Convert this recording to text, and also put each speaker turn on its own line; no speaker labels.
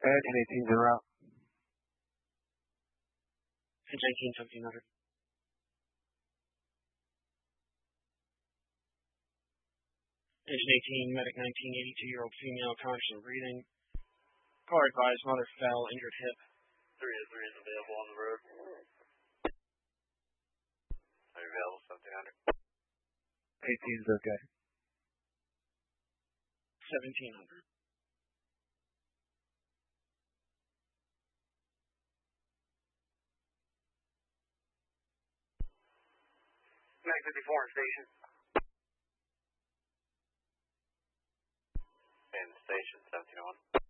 ahead, N18's en route.
N19, 1700. Engine 18, medic 19, 82-year-old female, conscious and breathing. Car advised, mother fell, injured hip.
3 is available on the road. Available, 1700.
18's okay.
1700.
Mag 54 in station. In station, 1701.